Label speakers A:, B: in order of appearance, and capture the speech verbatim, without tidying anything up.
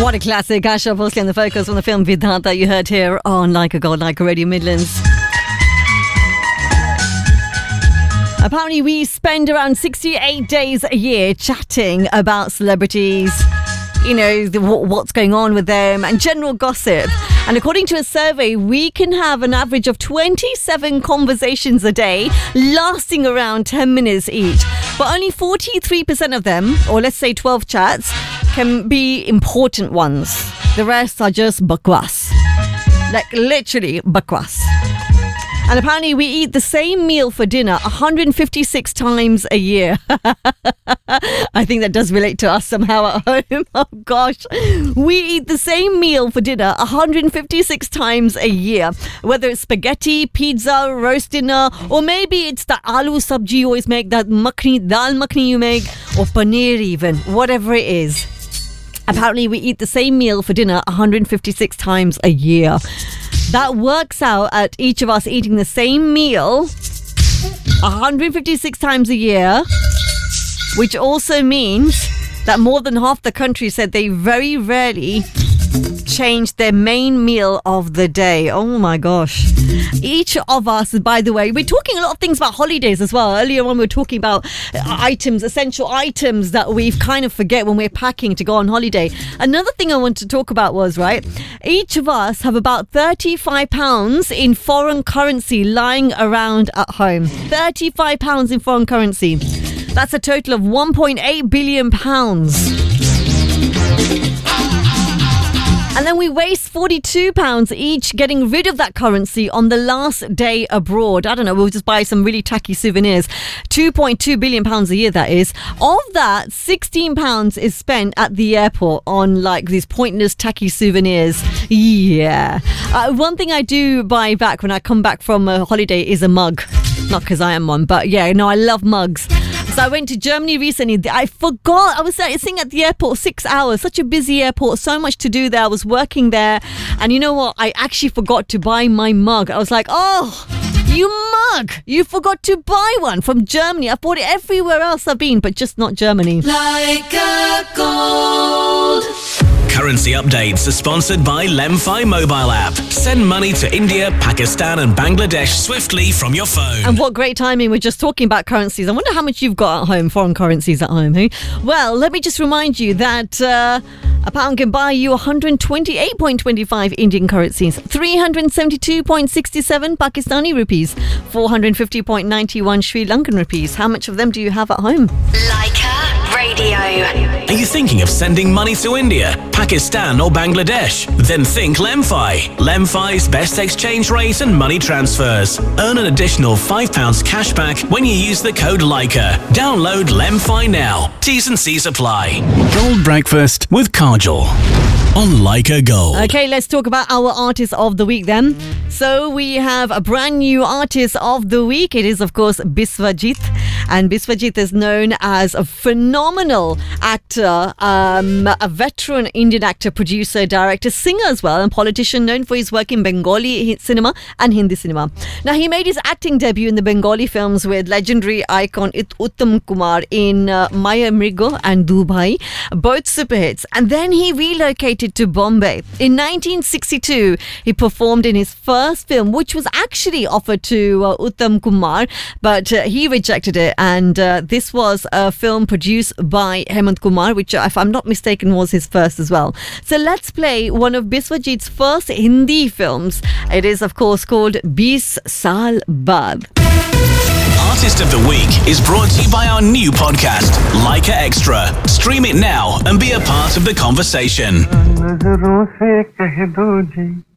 A: What a classic. Asha Bhosle and the Focus from the film Vidhan that you heard here on Like a God, Like a Radio Midlands. Apparently, we spend around sixty-eight days a year chatting about celebrities, you know, the, what's going on with them and general gossip. And according to a survey, we can have an average of twenty-seven conversations a day, lasting around ten minutes each. But only forty-three percent of them, or let's say twelve chats, can be important ones. The rest are just bakwas. Like literally bakwas. And apparently we eat the same meal for dinner one hundred fifty-six times a year. I think that does relate to us somehow at home. Oh gosh. We eat the same meal for dinner one hundred fifty-six times a year. Whether it's spaghetti, pizza, roast dinner, or maybe it's the aloo sabji you always make, that makhni, dal makhni you make, or paneer even, whatever it is. Apparently we eat the same meal for dinner one hundred fifty-six times a year. That works out at each of us eating the same meal one hundred fifty-six times a year, which also means that more than half the country said they very rarely change their main meal of the day. Oh my gosh. Each of us, by the way, we're talking a lot of things about holidays as well. Earlier on we were talking about items, essential items that we kind of forget when we're packing to go on holiday. Another thing I want to talk about was, right, each of us have about thirty-five pounds in foreign currency lying around at home. thirty-five pounds in foreign currency. That's a total of one point eight billion pounds. And then we waste forty-two pounds each getting rid of that currency on the last day abroad. I don't know, we'll just buy some really tacky souvenirs. two point two billion pounds a year, that is. Of that, sixteen pounds is spent at the airport on like these pointless tacky souvenirs. Yeah. Uh, one thing I do buy back when I come back from a holiday is a mug. Not because I am one, but yeah, no, I love mugs. So I went to Germany recently. I forgot. I was sitting at the airport six hours. Such a busy airport. So much to do there. I was working there. And you know what? I actually forgot to buy my mug. I was like, oh, you mug. You forgot to buy one from Germany. I bought it everywhere else I've been, but just not Germany.
B: Like a Gold. Currency updates are sponsored by Lemfi mobile app. Send money to India, Pakistan and Bangladesh swiftly from your phone.
A: And what great timing. We're just talking about currencies. I wonder how much you've got at home, foreign currencies at home. Hey? Well, let me just remind you that uh, a pound can buy you one hundred twenty-eight point two five Indian currencies, three hundred seventy-two point six seven Pakistani rupees, four hundred fifty point nine one Sri Lankan rupees. How much of them do you have at home?
B: Leica Radio. Are you thinking of sending money to India, Pakistan or Bangladesh? Then think Lemfi. Lemfi's best exchange rate and money transfers. Earn an additional five pounds cash back when you use the code Leica. Download Lemfi now. T's and C's apply. Gold Breakfast with Kajol on Leica Gold.
A: Okay, let's talk about our artist of the week then. So we have a brand new artist of the week. It is, of course, Biswajit. And Biswajit is known as a phenomenal actor, um, a veteran Indian actor, producer, director, singer as well, and politician known for his work in Bengali cinema and Hindi cinema. Now, he made his acting debut in the Bengali films with legendary icon Uttam Kumar in uh, Maya Mrigo and Dubai, both super hits. And then he relocated to Bombay. In nineteen sixty-two, he performed in his first film, which was actually offered to uh, Uttam Kumar, but uh, he rejected it. And uh, this was a film produced by Hemant Kumar, which, if I'm not mistaken, was his first as well. So let's play one of Biswajit's first Hindi films. It is, of course, called Bees Saal Baad.
B: Artist of the Week is brought to you by our new podcast, Leica Extra. Stream it now and be a part of the conversation.